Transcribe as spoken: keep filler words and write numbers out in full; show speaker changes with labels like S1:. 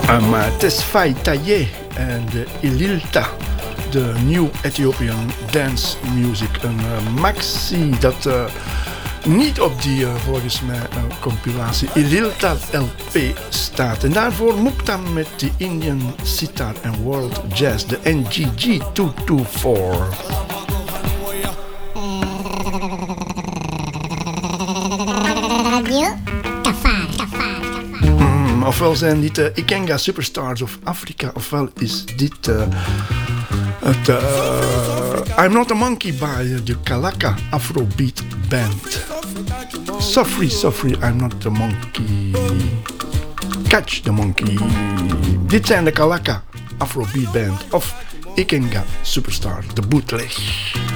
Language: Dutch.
S1: Uh, maar het is Faitaye en de Ililta, de New Ethiopian Dance Music. Een uh, maxi dat uh, niet op die uh, volgens mij uh, compilatie Ililta L P staat. En daarvoor Muktam met de Indian Sitar en World Jazz, de N G G tweehonderdvijfenveertig. Mm, ofwel zijn dit de Ikenga Superstars of Afrika, ofwel is dit uh, het uh, I'm Not a Monkey by de Kalaka Afrobeat Band. Sofri, Sofri, I'm Not a Monkey. Catch the Monkey. Dit zijn de Kalaka Afrobeat Band of Ikenga Superstar, de bootleg.